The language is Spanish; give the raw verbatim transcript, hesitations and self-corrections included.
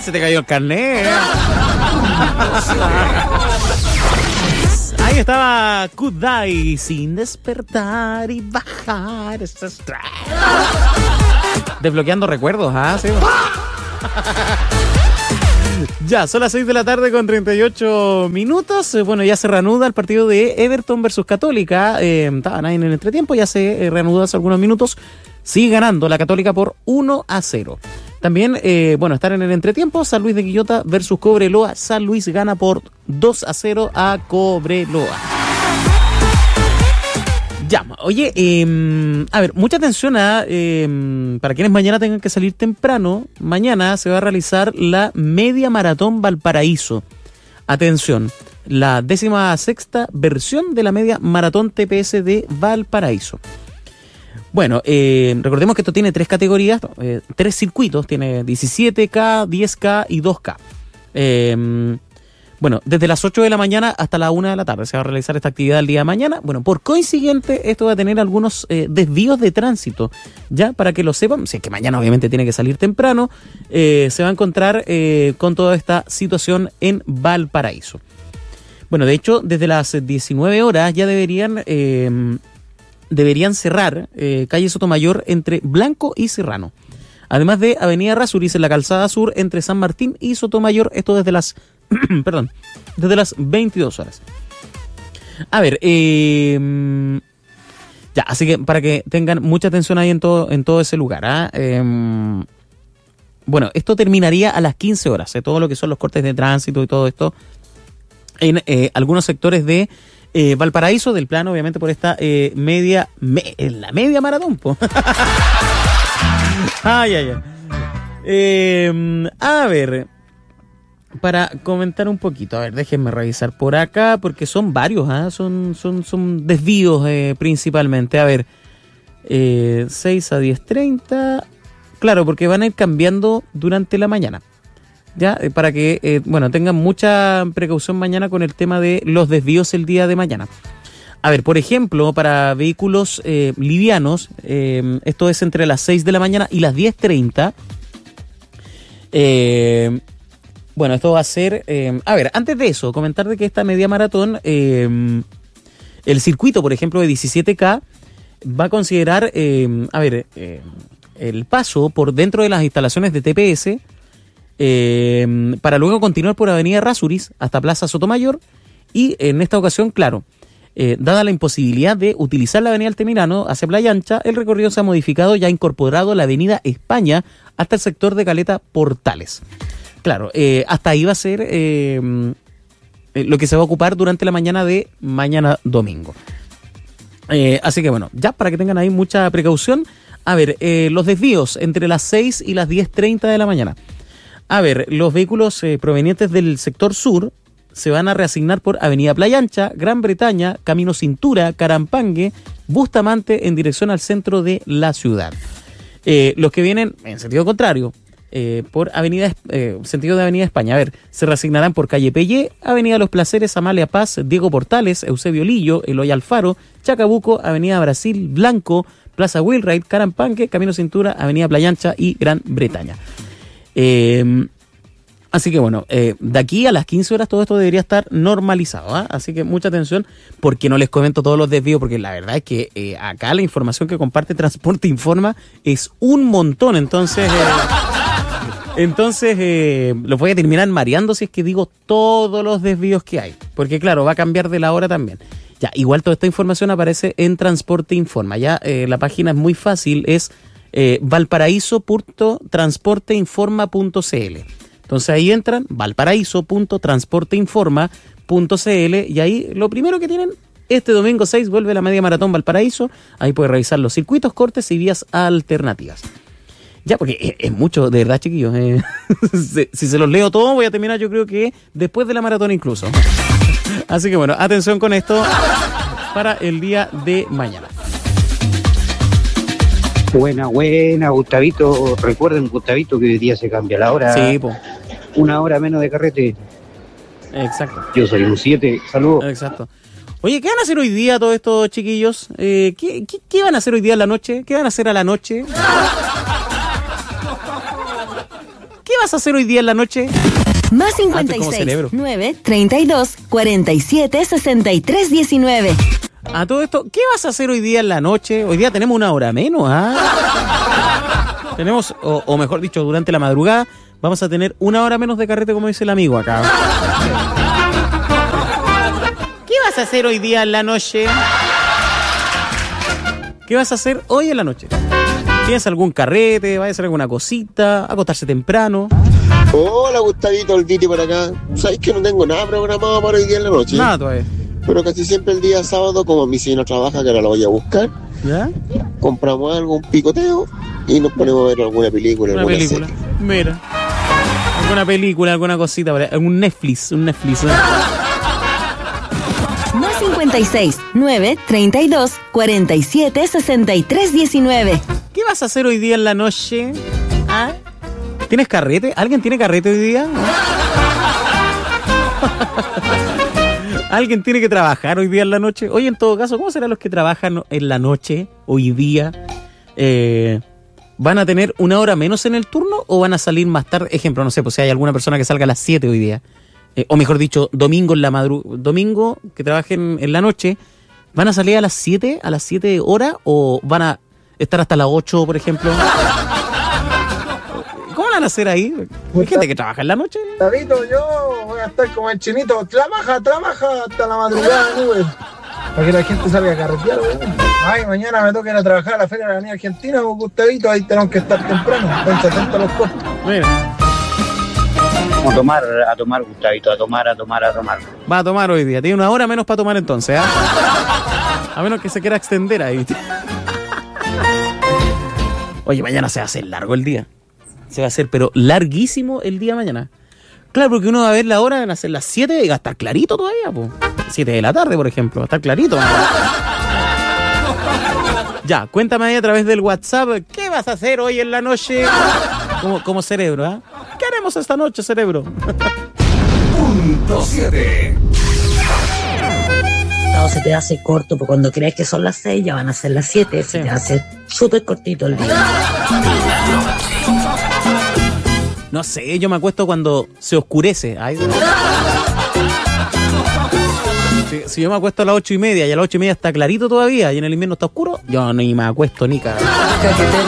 se te cayó el carnet. Ahí estaba Kudai, sin despertar y bajar esta estrada. Desbloqueando recuerdos, ¿ah? ¿Sí? Ya, son las seis de la tarde con treinta y ocho minutos. Bueno, ya se reanuda el partido de Everton versus Católica. Eh, estaban ahí en el entretiempo, ya se eh, reanudó hace algunos minutos. Sigue ganando la Católica por uno a cero. También, eh, bueno, estar en el entretiempo, San Luis de Quillota versus Cobreloa. San Luis gana por dos a cero a Cobreloa. Ya, oye, eh, a ver, mucha atención a, eh, para quienes mañana tengan que salir temprano. Mañana se va a realizar la Media Maratón Valparaíso. Atención, la décima sexta versión de la Media Maratón T P S de Valparaíso. Bueno, eh, recordemos que esto tiene tres categorías, eh, tres circuitos, tiene diecisiete K, diez K y dos K. Eh, bueno, desde las ocho de la mañana hasta la una de la tarde se va a realizar esta actividad el día de mañana. Bueno, por consiguiente, esto va a tener algunos eh, desvíos de tránsito, ya, para que lo sepan. Si es que mañana obviamente tiene que salir temprano, eh, se va a encontrar eh, con toda esta situación en Valparaíso. Bueno, de hecho, desde las diecinueve horas ya deberían... Eh, deberían cerrar eh, calle Sotomayor entre Blanco y Serrano. Además de Avenida Errázuriz en la calzada sur entre San Martín y Sotomayor, esto desde las perdón, desde las veintidós horas. A ver, eh, ya, así que para que tengan mucha atención ahí en todo, en todo ese lugar. ¿eh? Eh, bueno, esto terminaría a las quince horas, ¿eh? Todo lo que son los cortes de tránsito y todo esto en eh, algunos sectores de Eh, Valparaíso, del plano, obviamente, por esta eh, media, me, la media maratón, po. Ay, ay, ay. Eh, a ver, para comentar un poquito, a ver, déjenme revisar por acá, porque son varios, ¿eh? son, son, son desvíos eh, principalmente. A ver, eh, seis a diez treinta, claro, porque van a ir cambiando durante la mañana. Ya, eh, para que, eh, bueno, tengan mucha precaución mañana con el tema de los desvíos el día de mañana. A ver, por ejemplo, para vehículos eh, livianos, eh, esto es entre las seis de la mañana y las diez treinta. Eh, bueno, esto va a ser... Eh, a ver, antes de eso, comentar de que esta media maratón, eh, el circuito, por ejemplo, de diecisiete K, va a considerar, eh, a ver, eh, el paso por dentro de las instalaciones de T P S, Eh, para luego continuar por Avenida Errázuriz hasta Plaza Sotomayor. Y en esta ocasión, claro, eh, dada la imposibilidad de utilizar la Avenida Altamirano hacia Playa Ancha, el recorrido se ha modificado y ha incorporado la Avenida España hasta el sector de Caleta Portales. Claro, eh, hasta ahí va a ser eh, lo que se va a ocupar durante la mañana de mañana domingo. Eh, así que bueno, ya para que tengan ahí mucha precaución. A ver, eh, los desvíos entre las seis y las diez treinta de la mañana. A ver, los vehículos eh, provenientes del sector sur se van a reasignar por Avenida Playa Ancha, Gran Bretaña, Camino Cintura, Carampangue, Bustamante en dirección al centro de la ciudad. Eh, los que vienen en sentido contrario, eh, por Avenida eh, sentido de Avenida España, a ver, se reasignarán por Calle Pellé, Avenida Los Placeres, Amalia Paz, Diego Portales, Eusebio Lillo, Eloy Alfaro, Chacabuco, Avenida Brasil, Blanco, Plaza Wheelwright, Carampangue, Camino Cintura, Avenida Playa Ancha y Gran Bretaña. Eh, así que bueno, eh, de aquí a las quince horas todo esto debería estar normalizado, ¿eh? Así que mucha atención, porque no les comento todos los desvíos, porque la verdad es que eh, acá la información que comparte Transporte Informa es un montón, entonces eh, entonces eh, los voy a terminar mareando si es que digo todos los desvíos que hay, porque claro, va a cambiar de la hora también. Ya, igual toda esta información aparece en Transporte Informa, ya eh, la página es muy fácil, es Eh, valparaíso punto transporteinforma punto c l. Entonces ahí entran valparaíso punto transporteinforma punto c l y ahí lo primero que tienen, este domingo seis vuelve la media maratón Valparaíso. Ahí puedes revisar los circuitos, cortes y vías alternativas. Ya, porque es, es mucho, de verdad, chiquillos. Eh. si, si se los leo todo, voy a terminar yo creo que después de la maratón incluso. Así que bueno, atención con esto para el día de mañana. Buena, buena, Gustavito. Recuerden, Gustavito, que hoy día se cambia la hora. Sí, po. Una hora menos de carrete. Exacto. Yo soy un siete. Saludos. Exacto. Oye, ¿qué van a hacer hoy día todos estos chiquillos? Eh, ¿qué, qué, ¿Qué van a hacer hoy día en la noche? ¿Qué van a hacer a la noche? ¿Qué va a vas a hacer hoy día en la noche? Más cincuenta y seis, nueve, treinta y dos, cuarenta y siete, sesenta y tres, diecinueve. A todo esto, ¿qué vas a hacer hoy día en la noche? Hoy día tenemos una hora menos, ¿ah? Tenemos, o, o mejor dicho, durante la madrugada, vamos a tener una hora menos de carrete, como dice el amigo acá. ¿Qué vas a hacer hoy día en la noche? ¿Qué vas a hacer hoy en la noche? ¿Tienes algún carrete? ¿Vas a hacer alguna cosita? ¿Acostarse temprano? Hola, Gustavito, el Viti por acá. ¿Sabes que no tengo nada programado para hoy día en la noche? Nada todavía. Pero casi siempre el día sábado, como mi señora trabaja, que ahora la voy a buscar, ¿ya? Compramos algo, un picoteo, y nos ponemos a ver alguna película, una alguna película. serie. Mira. Alguna película, alguna cosita, un Netflix, un Netflix. ¿eh? Más cincuenta y seis, nueve, treinta y dos, cuarenta y siete, sesenta y tres, diecinueve. ¿Qué vas a hacer hoy día en la noche? ¿Ah? ¿Tienes carrete? ¿Alguien tiene carrete hoy día? ¿Alguien tiene que trabajar hoy día en la noche? Oye, en todo caso, ¿cómo serán los que trabajan en la noche hoy día? Eh, ¿Van a tener una hora menos en el turno o van a salir más tarde? Ejemplo, no sé, pues si hay alguna persona que salga a las siete hoy día. Eh, o mejor dicho, domingo en la madru- domingo que trabajen en la noche, ¿van a salir a las siete, a las siete horas o van a estar hasta las ocho, por ejemplo? ¿Cómo van a hacer ahí? ¿Hay gente que trabaja en la noche? David, yo voy a estar como el chinito. Trabaja, trabaja hasta la madrugada, Uber. Para que la gente salga a carretear, güey. Ay, mañana me toca ir a trabajar a la Feria de la Avenida Argentina, Gustavito, ahí tenemos que estar temprano. Están atentos a los costos. Mira. Vamos a tomar, a tomar, Gustavito, a tomar, a tomar, a tomar. Va a tomar hoy día. Tiene una hora menos para tomar entonces, ¿ah? A menos que se quiera extender ahí. Oye, mañana se va a hacer largo el día. Se va a hacer, pero larguísimo el día mañana. Claro, porque uno va a ver la hora, van a ser las siete y va a estar clarito todavía, po. siete de la tarde, por ejemplo, va a estar clarito. Ya, cuéntame ahí a través del WhatsApp, ¿qué vas a hacer hoy en la noche? Como, como cerebro, ¿ah? ¿eh? ¿Qué haremos esta noche, cerebro? Punto siete. No, se te hace corto, porque cuando crees que son las seis ya van a ser las siete. Se sí. te hace súper cortito el día. No sé, yo me acuesto cuando se oscurece. Ay, si, si yo me acuesto a las ocho y media y a las ocho y media está clarito todavía y en el invierno está oscuro, yo ni me acuesto ni cagando.